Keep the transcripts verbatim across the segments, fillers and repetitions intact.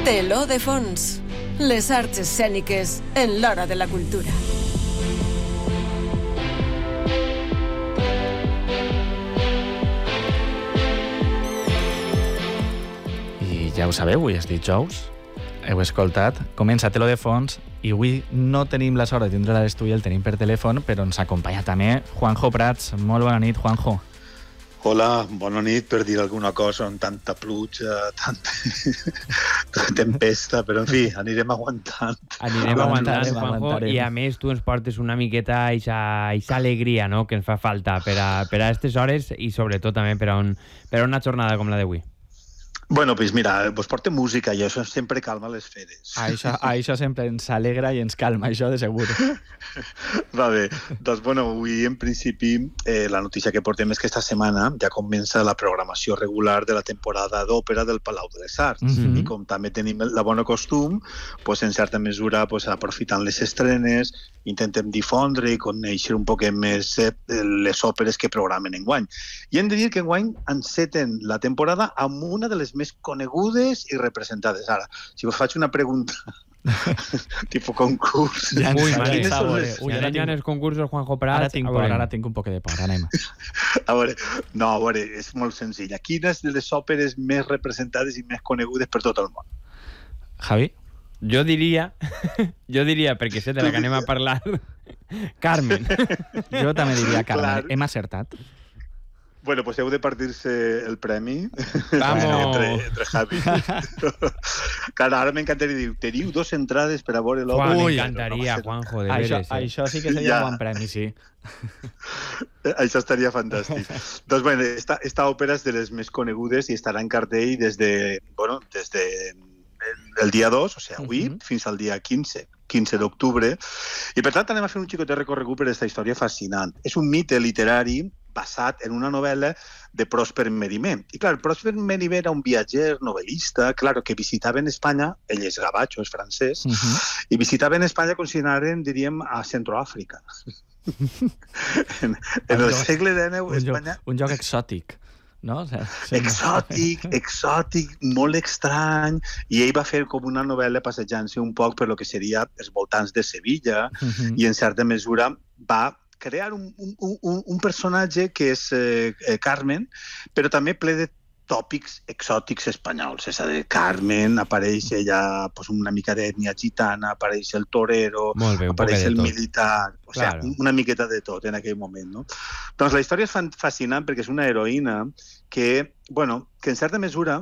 Teló de fons. Les arts escèniques en l'hora de la cultura. I ja ho sabeu, avui és dijous. Heu escoltat, comença Teló de fons i avui no tenim la sort de tindre a l'estudi, el tenim per telèfon, però ens acompanya també Juanjo Prats. Molt bona nit, Juanjo. Hola, bona nit, per dir alguna cosa amb tanta pluja, tanta tempesta, però en fi, anirem aguantant. Anirem aguantant, Juanjo, i a més tu ens portes una miqueta aquesta alegria, no?, que ens fa falta per a, per a aquestes hores i sobretot també per a, un, per a una jornada com la d'avui. Bueno, pues mira, vos porta música i això sempre calma les feres. Això, això sempre ens alegra i ens calma, això de segur. Va bé, doncs bueno, avui en principi eh, la notícia que portem és que esta setmana ja comença la programació regular de la temporada d'òpera del Palau de les Arts. Mm-hmm. I com també tenim la bona costum, pues, en certa mesura pues, aprofitant les estrenes, intentem difondre i conèixer un poc més eh, les òperes que programen enguany. I hem de dir que enguany enceten la temporada amb una de les més conegudes i representades. Ara, si vos faig una pregunta tipus concurs... Ja ui, Maria, les... ui, ara tinc... els concursos, Juanjo Prats... Ara tinc por, ara tinc un poc de por, anem. A veure, no, a veure, és molt senzill. Quines de les òperes més representades i més conegudes per tot el món? Javi? Jo diria, jo diria, perquè sé de la que anem a parlar, Carmen. Jo també diria Carmen. Clar. Hem acertat. Bueno, pues heu de partir-se el premi. Vamos. entre, entre Javi. Clar, ara m'encantaria dir, teniu dos entrades per a veure l'òpera. Ui, m'encantaria, no, Juanjo, de veres. Això, eh? això sí que seria ja. un bon premi, sí. Això estaria fantàstic. Doncs, bueno, esta, esta òpera és de les més conegudes i estarà en cartell des de, bueno, des de el dia dos, o sigui, avui, uh-huh. fins al dia quinze, quinze d'octubre. I, per tant, anem a fer un xicot de recorregut per aquesta història fascinant. És un mite literari basat en una novel·la de Prosper Mérimée. I, clar, Prosper Mérimée era un viatger novel·lista, claro, que visitava en Espanya, ell és gabacho, és francès, uh-huh. i visitava en Espanya com si anaren, diríem, a Centroàfrica. en, en el segle dinou, un Espanya... Joc, un joc exòtic. No? O sigui, sí. Exòtic, exòtic, molt estrany, i ell va fer com una novel·la passejant-se un poc per lo que seria els voltants de Sevilla, uh-huh. i en certa mesura va crear un, un, un, un personatge que és eh, Carmen, però també ple de tòpics exòtics espanyols. És a dir, Carmen, apareix ella pues, una mica d'ètnia gitana, apareix el torero, bé, apareix el militar... O claro. sigui, una miqueta de tot en aquell moment, no? Doncs la història és fascinant perquè és una heroïna que, bueno, que en certa mesura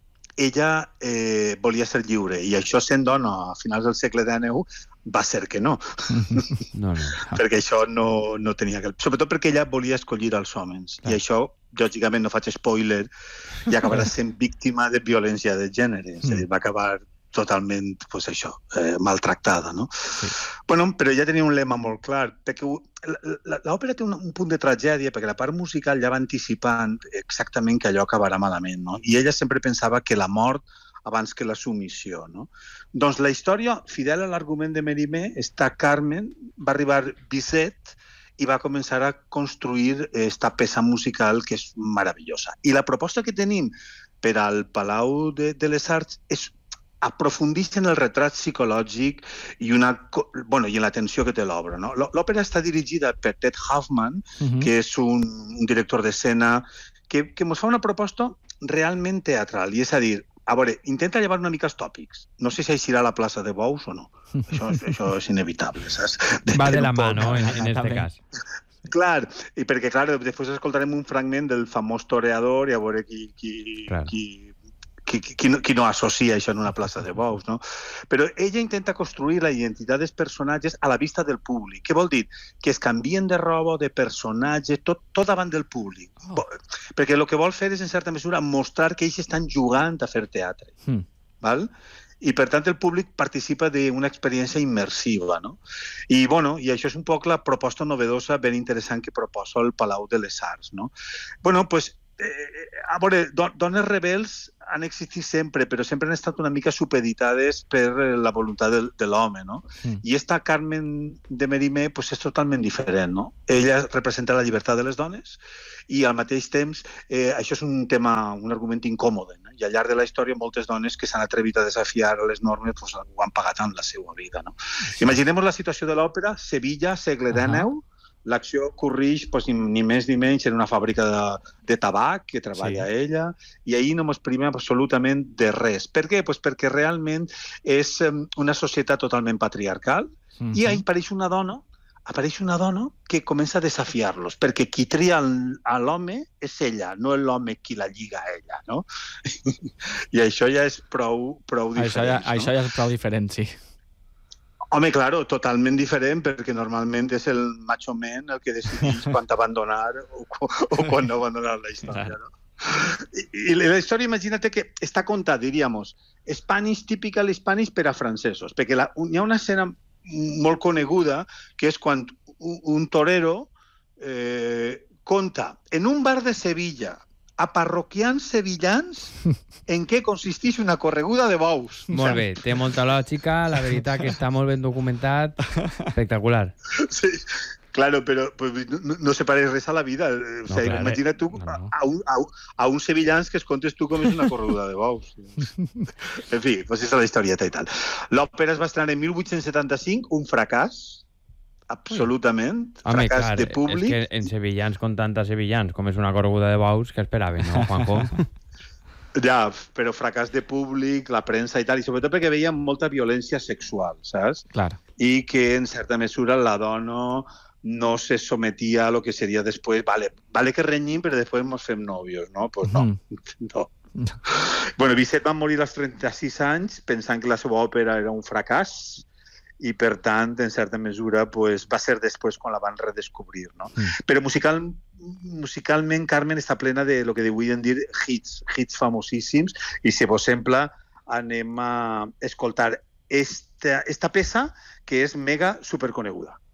ella eh, volia ser lliure i això sent dona a finals del segle dinou va ser que no. no, no. perquè això no, no tenia... Sobretot perquè ella volia escollir els homes. Clar. I això, lògicament, no faig spoiler, i acabarà sent víctima de violència de gènere. És a dir, va acabar totalment, pues això, eh, maltractada, no? Sí. Bueno, però ella tenia un lema molt clar, perquè l'òpera té un, un punt de tragèdia, perquè la part musical ja va anticipant exactament que allò acabarà malament, no? I ella sempre pensava que la mort abans que la submissió, no? Doncs la història, fidel a l'argument de Mérimée, està Carmen, va arribar Bizet i va començar a construir esta peça musical que és meravellosa. I la proposta que tenim per al Palau de, de les Arts és aprofundir en el retrat psicològic i, una, bueno, i en la tensió que té l'obra. No? L'òpera està dirigida per Ted Hoffman, uh-huh. que és un, un director d'escena que, que ens fa una proposta realment teatral, i és a dir, a veure, intenta llevar una mica els tòpics. No sé si eixirà a la plaça de Bous o no. Això, això és inevitable, saps? De Va de la mà, no?, en, en este cas. Clar, i perquè, clar, després escoltarem un fragment del famós toreador i a veure qui... qui, qui Qui, qui, no, qui no associa això en una plaça de bous, no? Però ella intenta construir la identitat dels personatges a la vista del públic. Què vol dir? Que es canvien de roba, de personatge, tot, tot davant del públic. Oh. Perquè el que vol fer és, en certa mesura, mostrar que ells estan jugant a fer teatre. Mm. Val? I, per tant, el públic participa d'una experiència immersiva, no? I, bueno, i això és un poc la proposta novedosa, ben interessant, que proposa el Palau de les Arts, no? Bueno, doncs, Eh, a veure, Dones rebels han existit sempre, però sempre han estat una mica supeditades per la voluntat de, de l'home, no? Mm. I esta Carmen de Mérimée pues, és totalment diferent, no? Ella representa la llibertat de les dones i al mateix temps eh, això és un tema, un argument incòmode, no? I al llarg de la història moltes dones que s'han atrevit a desafiar les normes pues, ho han pagat en la seva vida, no? Sí. Imaginem la situació de l'òpera, Sevilla, segle dinou, uh-huh. L'acció corrix pues, ni, ni més ni menys en una fàbrica de, de tabac que treballa sí. ella, i ahir no m'exprime absolutament de res. Per què? Pues perquè realment és una societat totalment patriarcal, uh-huh. i ahir apareix una dona apareix una dona que comença a desafiar-los, perquè qui tria l'home és ella, no l'home qui la lliga a ella, no? I això ja és prou, prou diferent. Això ja, no? això ja és prou diferent, sí. Home, claro, totalment diferent, perquè normalment és el macho man el que decideix quan abandonar o, o quan no abandonar la història, no? I, I la història, imagina't que està contada, diríamos, Spanish, typical Spanish per a francesos, perquè la, hi ha una escena molt coneguda que és quan un, un torero eh, conta en un bar de Sevilla a parroquians sevillans en què consisteix una correguda de bous. Molt bé, té molta lògica, la veritat que està molt ben documentat, espectacular. Sí, claro, però pues, no, no se pareix res a la vida. O sea, no, clar, imagina't tu no, no. A, un, a, a uns sevillans que es contes tu com és una correguda de bous. En fi, pues és la historieta i tal. L'òpera es va estrenar en mil vuit-cents setanta-cinc, un fracàs, absolutament, home, fracàs clar, de públic. És que en sevillans, com tantes sevillans, com és una correguda de bous, que esperaven, no, Juanjo? Ja, però fracàs de públic, la premsa i tal, i sobretot perquè veia molta violència sexual, saps? Clar. I que, en certa mesura, la dona no se sometia a lo que seria després, vale, vale que renyim, però després ens fem nòvios, no? Pues no, mm. no. no. Bueno, Bizet va morir als trenta-sis anys pensant que la seva òpera era un fracàs, i per tant, en certa mesura, pues, va ser després quan la van redescobrir, no? Mm. Però musical, musicalment, Carmen està plena de lo que diuen dir hits, hits famosíssims, i si vos sembla, anem a escoltar esta, esta peça que és mega superconeguda.